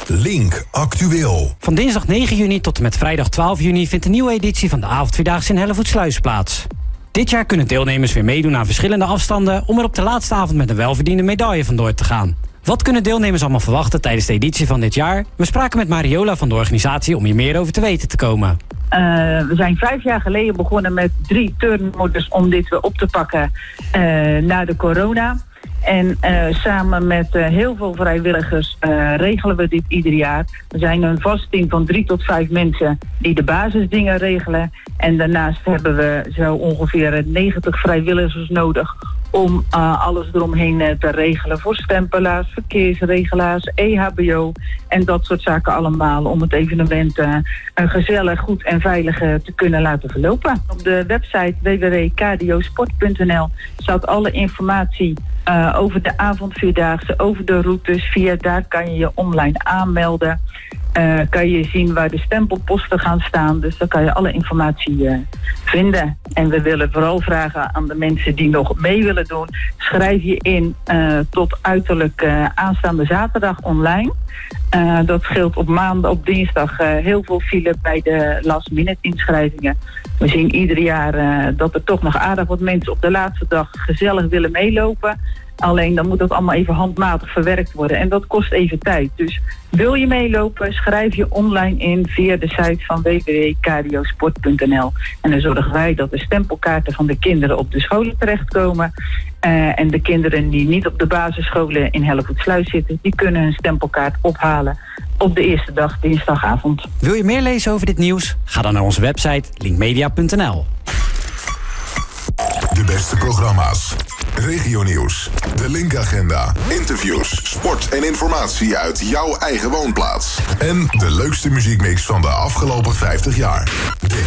Link Actueel. Van dinsdag 9 juni tot en met vrijdag 12 juni vindt een nieuwe editie van de avondvierdaagse in Hellevoetsluis plaats. Dit jaar kunnen deelnemers weer meedoen aan verschillende afstanden om er op de laatste avond met een welverdiende medaille vandoor te gaan. Wat kunnen deelnemers allemaal verwachten tijdens de editie van dit jaar? We spraken met Mariola van de organisatie om hier meer over te weten te komen. We zijn 5 jaar geleden begonnen met 3 turnmodus om dit weer op te pakken na de corona. En samen met heel veel vrijwilligers regelen we dit ieder jaar. We zijn een vast team van 3 tot 5 mensen die de basisdingen regelen. En daarnaast hebben we zo ongeveer 90 vrijwilligers nodig om alles eromheen te regelen. Voor stempelaars, verkeersregelaars, EHBO en dat soort zaken allemaal. Om het evenement gezellig, goed en veilig te kunnen laten verlopen. Op de website www.kdiosport.nl staat alle informatie over de avondvierdaagse, over de routes. Via daar kan je je online aanmelden. Kan je zien waar de stempelposten gaan staan. Dus daar kan je alle informatie vinden. En we willen vooral vragen aan de mensen die nog mee willen doen. Schrijf je in tot uiterlijk aanstaande zaterdag online. Dat scheelt op maandag, op dinsdag heel veel file bij de last minute inschrijvingen. We zien ieder jaar dat er toch nog aardig wat mensen op de laatste dag gezellig willen meelopen. Alleen dan moet dat allemaal even handmatig verwerkt worden. En dat kost even tijd. Dus wil je meelopen, schrijf je online in via de site van www.kdiosport.nl. En dan zorgen wij dat de stempelkaarten van de kinderen op de scholen terechtkomen. En de kinderen die niet op de basisscholen in Hellevoetsluis zitten, die kunnen hun stempelkaart ophalen op de eerste dag, dinsdagavond. Wil je meer lezen over dit nieuws? Ga dan naar onze website linkmedia.nl. De beste programma's. Regionieuws. De Link-agenda. Interviews, sport en informatie uit jouw eigen woonplaats. En de leukste muziekmix van de afgelopen 50 jaar. Dit